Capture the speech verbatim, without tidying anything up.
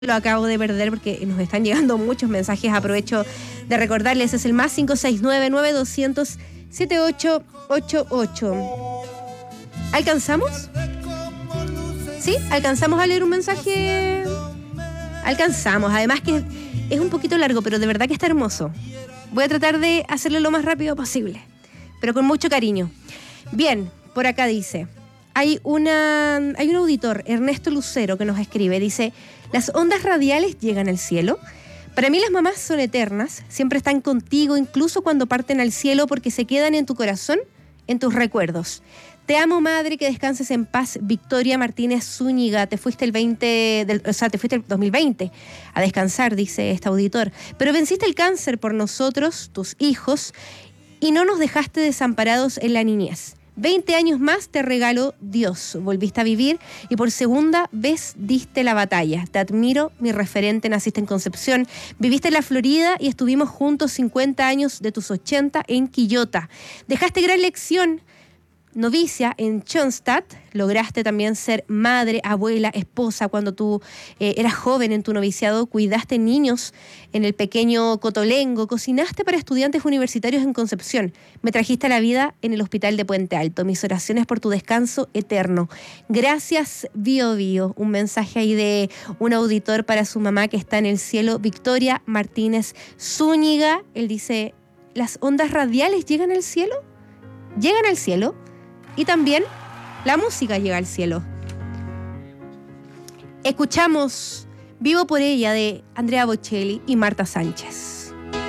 lo acabo de perder porque nos están llegando muchos mensajes. Aprovecho de recordarles, es el más cinco seis nueve, nueve dos cero cero, siete ocho ocho ocho. ¿Alcanzamos? ¿Sí? ¿Alcanzamos a leer un mensaje? Alcanzamos, además que es un poquito largo, pero de verdad que está hermoso. Voy a tratar de hacerlo lo más rápido posible, pero con mucho cariño. Bien, por acá dice, hay, una, hay un auditor, Ernesto Lucero, que nos escribe, dice: ¿las ondas radiales llegan al cielo? Para mí las mamás son eternas, siempre están contigo, incluso cuando parten al cielo, porque se quedan en tu corazón, en tus recuerdos. Te amo, madre, que descanses en paz. Victoria Martínez Zúñiga, te fuiste el veinte, del, o sea, te fuiste el dos mil veinte a descansar, dice este auditor. Pero venciste el cáncer por nosotros, tus hijos, y no nos dejaste desamparados en la niñez. veinte años más te regaló Dios. Volviste a vivir y por segunda vez diste la batalla. Te admiro, mi referente. Naciste en Concepción, viviste en la Florida y estuvimos juntos cincuenta años de tus ochenta en Quillota. Dejaste gran lección, novicia en Schoenstatt. Lograste también ser madre, abuela, esposa cuando tú eh, eras joven en tu noviciado. Cuidaste niños en el pequeño Cotolengo. Cocinaste para estudiantes universitarios en Concepción. Me trajiste a la vida en el hospital de Puente Alto. Mis oraciones por tu descanso eterno. Gracias, Bio Bio. Un mensaje ahí de un auditor para su mamá que está en el cielo, Victoria Martínez Zúñiga. Él dice: ¿las ondas radiales llegan al cielo? ¿Llegan al cielo? Y también la música llega al cielo. Escuchamos Vivo por ella de Andrea Bocelli y Marta Sánchez.